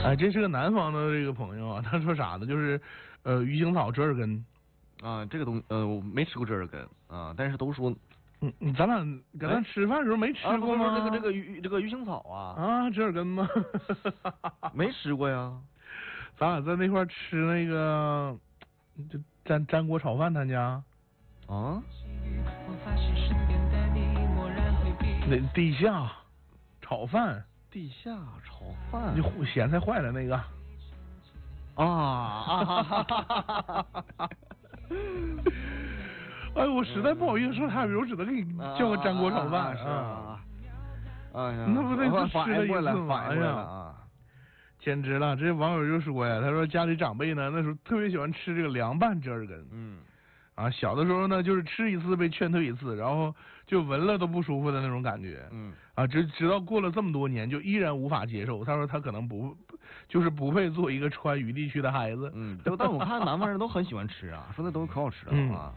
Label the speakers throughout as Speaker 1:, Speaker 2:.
Speaker 1: 哎，这是个南方的这个朋友啊，他说啥呢？就是鱼腥草折耳根
Speaker 2: 啊，这个东我没吃过折耳根啊，但是都说
Speaker 1: 咱俩搁那吃饭的时候没吃过吗？
Speaker 2: 这个鱼腥草啊
Speaker 1: 啊，折耳根吗？
Speaker 2: 没吃过呀。
Speaker 1: 咱俩在那块吃那个就粘锅炒饭，他家
Speaker 2: 啊，
Speaker 1: 那地下炒饭，
Speaker 2: 地下炒饭，
Speaker 1: 就咸菜坏了那个哎，我实在不好意思说他，我只能给你叫个粘锅炒饭啊。
Speaker 2: 哎呀，
Speaker 1: 那不得吃了一次
Speaker 2: 吗？
Speaker 1: 呀，简直了！这网友就说呀，他说家里长辈呢那时候特别喜欢吃这个凉拌折耳根，小的时候呢就是吃一次被劝退一次，然后就闻了都不舒服的那种感觉，直到过了这么多年就依然无法接受。他说他可能不配做一个川渝地区的孩子，
Speaker 2: 但我看南方人都很喜欢吃啊，说那东西可好吃了啊。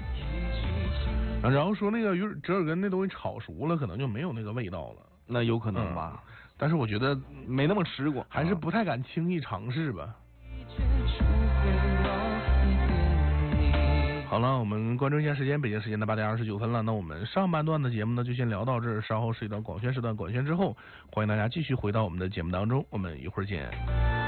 Speaker 1: 然后说那个折耳根那东西炒熟了，可能就没有那个味道了。
Speaker 2: 那有可能吧，
Speaker 1: 但是我觉得
Speaker 2: 没那么吃过，
Speaker 1: 还是不太敢轻易尝试吧。好了，我们关注一下时间，北京时间的8:29了。那我们上半段的节目呢，就先聊到这儿，稍后是一段广宣时段，广宣之后，欢迎大家继续回到我们的节目当中，我们一会儿见。